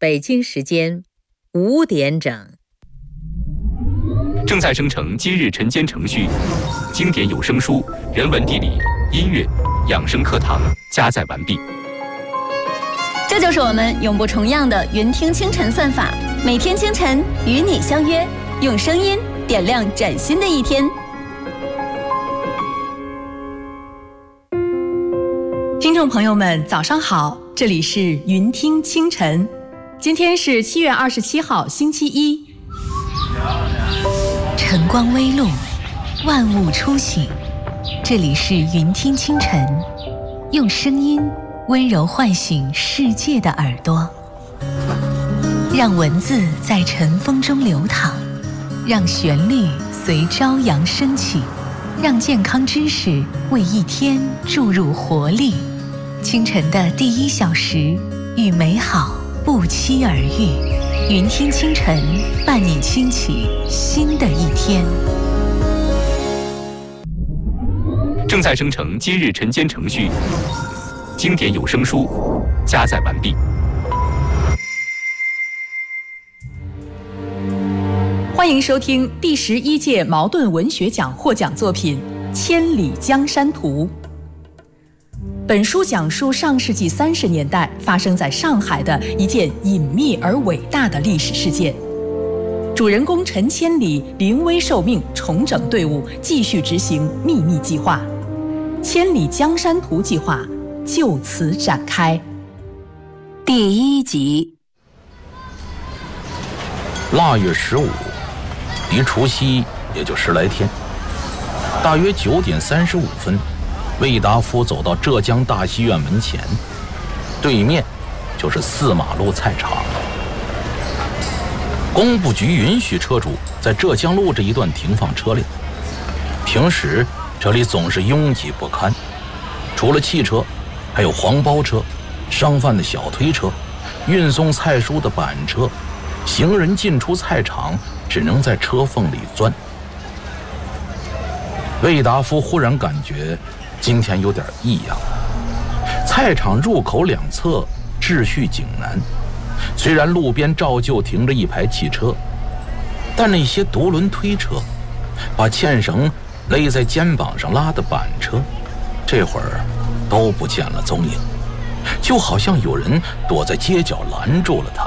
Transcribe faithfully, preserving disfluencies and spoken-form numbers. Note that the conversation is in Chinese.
北京时间五点整。 正在生成今日晨间程序，经典有声书、人文地理、音乐、养生课堂加载完毕。 这就是我们永不重样的云听清晨算法，每天清晨与你相约，用声音点亮崭新的一天。 听众朋友们，早上好，这里是云听清晨，今天是七月二十七号，星期一。 晨光微露，万物初醒，这里是云听清晨，用声音温柔唤醒世界的耳朵，让文字在晨风中流淌，让旋律随朝阳升起，让健康知识为一天注入活力。清晨的第一小时，与美好不期而遇。云听清晨，伴你轻启新的一天。 正在生成今日晨间程序，经典有声书加载完毕。 欢迎收听第十一届茅盾文学奖获奖作品《千里江山图》。本书讲述上世纪三十年代发生在上海的一件隐秘而伟大的历史事件。主人公陈千里临危受命，重整队伍，继续执行秘密计划。千里江山图计划就此展开。 第一集。 腊月十五，离除夕也就十来天。大约九点三十五分。魏达夫走到浙江大戏院门前，对面就是四马路菜场。工部局允许车主在浙江路这一段停放车辆，平时这里总是拥挤不堪，除了汽车，还有黄包车、商贩的小推车、运送菜蔬的板车，行人进出菜场只能在车缝里钻。魏达夫忽然感觉今天有点异样，菜场入口两侧秩序井然，虽然路边照旧停着一排汽车，但那些独轮推车、把牵绳勒在肩膀上拉的板车，这会儿都不见了踪影，就好像有人躲在街角拦住了他。